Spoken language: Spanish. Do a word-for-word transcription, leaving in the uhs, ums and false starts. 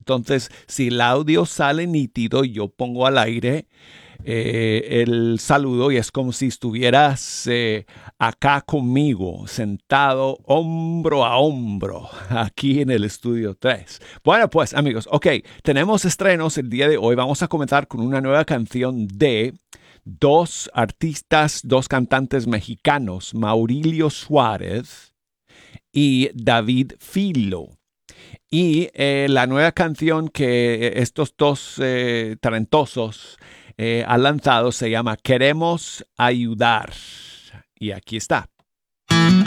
Entonces, si el audio sale nítido, yo pongo al aire eh, el saludo y es como si estuvieras eh, acá conmigo, sentado hombro a hombro, aquí en el estudio tres. Bueno, pues amigos, ok, tenemos estrenos el día de hoy. Vamos a comenzar con una nueva canción de dos artistas, dos cantantes mexicanos, Maurilio Suárez y David Filo. Y eh, la nueva canción que estos dos eh, talentosos eh, han lanzado se llama Queremos Ayudar. Y aquí está.